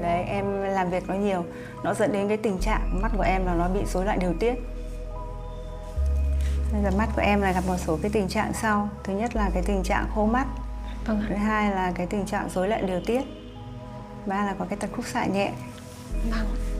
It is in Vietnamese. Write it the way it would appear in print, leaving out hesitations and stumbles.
Đấy, em làm việc nó nhiều, nó dẫn đến cái tình trạng mắt của em là nó bị rối loạn điều tiết. Bây giờ mắt của em là gặp một số cái tình trạng sau. Thứ nhất là cái tình trạng khô mắt. Vâng Thứ ạ. hai là cái tình trạng rối loạn điều tiết. Ba là có cái tật khúc xạ nhẹ. Vâng.